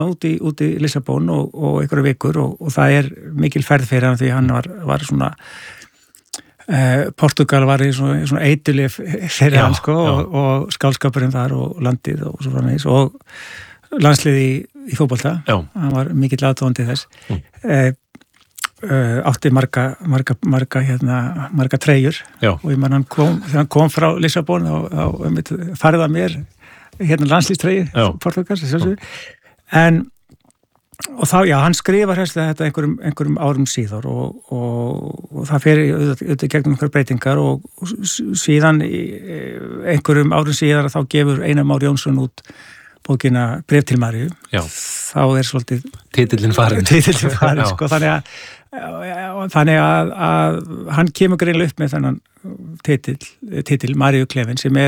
út í Lissabon og einhverju vikur og það mikil ferð fyrir hann því hann var svona Portugal var í svona eitulif fyrir hann sko og skálskapurinn þar og landið og svo framvegis og landsliði í fótbolta. Hann var mikill aðdáandi þess. Átti marga treyjur og ég man þegar hann kom frá Lissabon þá farið að mér landslýstreyju Portugals og þá, hann skrifar þetta einhverjum árum síðar og það fer auðvitað gegnum einhverjar breytingar og síðan einhverjum árum síðar þá gefur Einar Már Jónsson út bókina Bréf til Maríu. Þá svolítið titillinn farin sko, þannig að hann kemur greinilega upp með þennan titill Maríu klefinn sem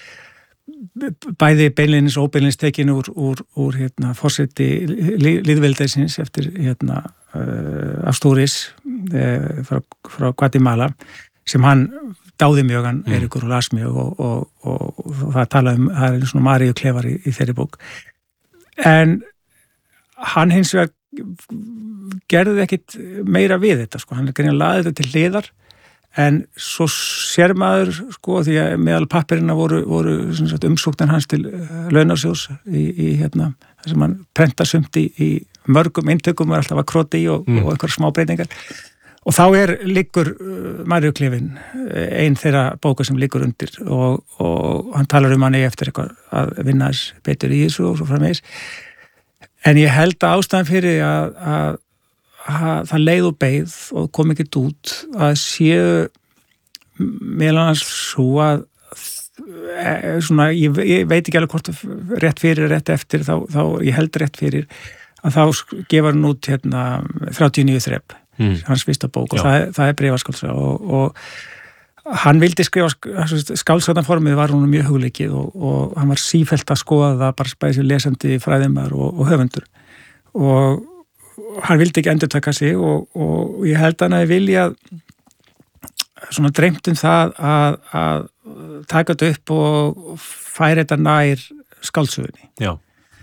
bæði beinleinis og óbeinleinis tekin úr forseti lýðveldisins eftir Astúris frá Guatemala sem hann dáði mjög, hann Eiríkur og las mjög og það talaði það svona Maríu klefar í þeirri bók en hann hins vegar gerði ekkit meira við þetta sko, hann greinilega laði þetta til hliðar en svo sér maður sko því að meðal pappirina voru umsóknar hans til launarsjóðs í þar sem hann prenta sumt í mörgum eintökum var alltaf að kroti í og einhver smá breytingar og þá liggur Maríu klefinn ein þeirra bóka sem liggur undir og hann talar hann eftir eitthvað að vinna betur í þessu og svo framvegis en ég held að ástæðan fyrir að það leið og beið og kom ekkert út að séu meðal annars svo að svona, ég veit ekki alveg hvort rétt fyrir, rétt eftir þá ég held rétt fyrir að þá gefur hann út 39 þrepp hans fyrsta bók og það bréfaskáldssaga og hann vildi skrifa skáldsagnaformið var hún mjög hugleikið og hann var sífellt að skoða það bara bæði sem lesandi fræðimaður og höfundur og hann vildi ekki endurtaka sig og ég held að hann hefði viljað svona dreymt það að taka þetta upp og færa þetta nær skáldsögunni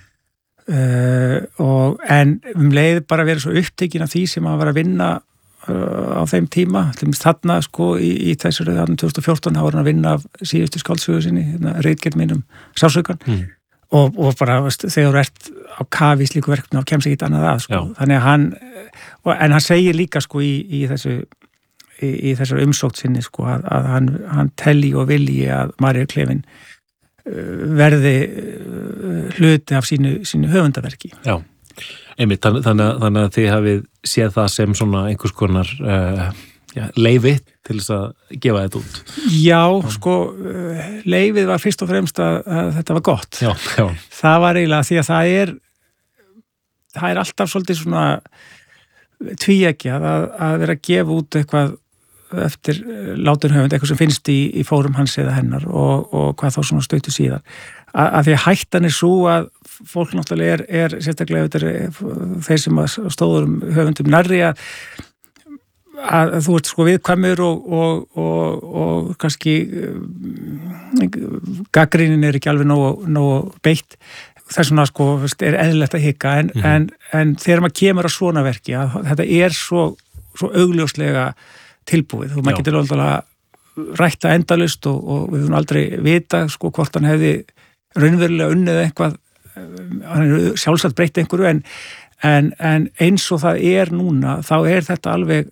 en leið bara verið svo upptekin af því sem hann var að vinna á þeim tíma þarna sko í þessari 2014 þá var hann að vinna af síðustu skáldsögu sinni ritgerð mínum Sársaukann og bara þegar þú ert á kafi í slíku verkefni þá kemst ekki annað að sko. Þannig að hann segir líka sko í þessar umsókn sinni sko að hann telji og vilji að Maríu klefinn verði hluti af sínu höfundaverki. Já, einmitt, þannig að þið hafið séð það sem svona einhvers konar leyfi til þess að gefa þetta út. Já, sko, leyfið var fyrst og fremst að þetta var gott. Já. Það var eiginlega því að það alltaf svolítið svona tvíeggjað að vera að gefa út eitthvað eftir látur höfund, eitthvað sem finnst í fórum hans eða hennar og hvað þá svona stautu síðar. Að því að hættan svo að fólk náttúrulega sérstaklega þeir sem stóður höfundum nærri að þú ert sko viðkvæmur og kannski gagnrýnin ekki alveg nógu beitt. Þess vegna sko eðlilegt að hika en þegar maður kemur að svona verki að þetta svo augljóslega tilbúið og maður getur alveg rætta endalaust og við höfum aldrei vita sko hvort hann hefði raunverulega unnið eitthvað hann sjálfsagt breytt einhverju en eins og það núna þá þetta alveg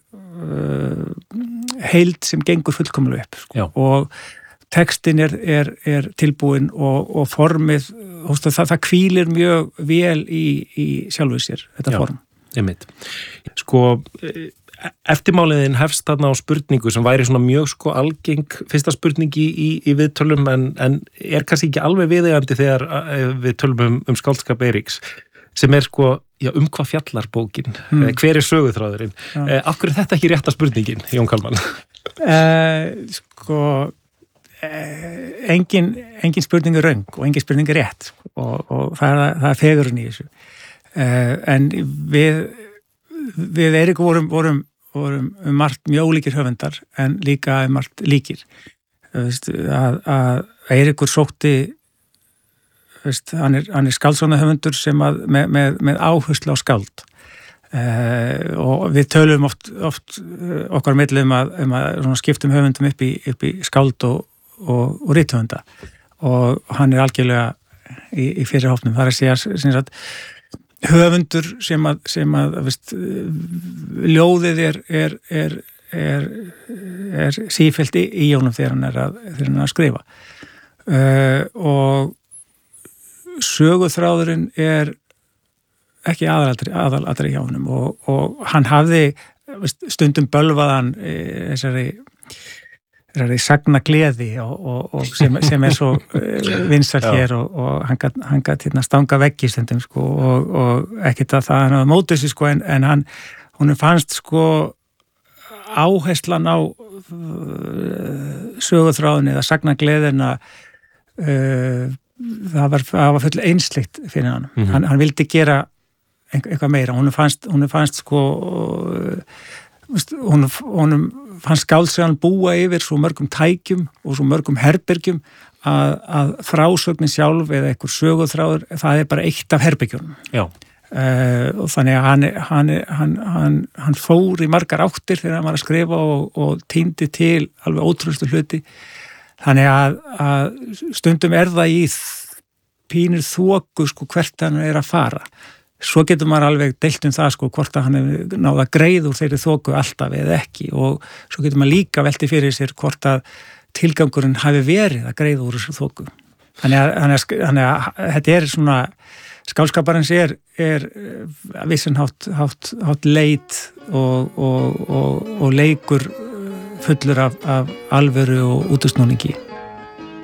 heild sem gengur fullkomlega upp sko. Og textin tilbúin og formið það hvílir mjög vel í sjálfu sér þetta form. Einmitt. Sko eftirmáliðin hefst þarna á spurningu sem væri svona mjög sko algeng fyrsta spurning í viðtölum en kannski ekki alveg viðeigandi þegar við tölum skáldskap Eiríks sem sko, hvað fjallar bókin? Hver söguþráðurinn? Af hverju þetta ekki rétta spurningin, Jón Kalman? Engin spurning röng og engin spurning rétt og það fegurinn í þessu. En við Eirík vorum margt mjög ólíkir höfundar en líka margt líkir að Eiríkur sótti hann er skáldsonahöfundur sem að með áherslu á skáld og við tölum oft okkar milli að skiptum höfundum upp í skáld og rithöfunda og hann er algjörlega í fyrir hópnum. Það er að segja höfundur sem að ljóðið er sífellt í honum þegar hann er að skrifa og söguþráðurinn er ekki aðalatri hjá honum og hann hafði stundum bölvaðan þessari sagna gleði og sem er svo vinsæll hér og hann gat stanga veggi stundum sko og ekkert að það hann hafði mótið sig sko en hún fannst sko áherslan á söguþráðunni eða sagna gleðina það var full einsleitt fyrir hann. Hann vildi gera eitthvað meira. Hún fannst sko honum fannst skáldsögan búa yfir svo mörgum tækjum og svo mörgum herbergjum að frásögnin sjálf eða einhver söguþráður, það er bara eitt af herbergjunum. Já. Og þannig að hann fór í margar áttir þegar hann var að skrifa og týndi til alveg ótrústu hluti. Þannig að stundum er það í pínir þoku sko hvert hann er að fara. Svo getur maður alveg deilt það sko hvort að hann hefur náð að greiða úr þeirri þoku alltaf eða ekki og svo getur maður líka velti fyrir sér hvort að tilgangurinn hafi verið að greiða úr þessu þoku. Þannig að þetta er svona skáldskaparins er vissanhátt leit og leikur fullur af alvöru og útúrsnúningi.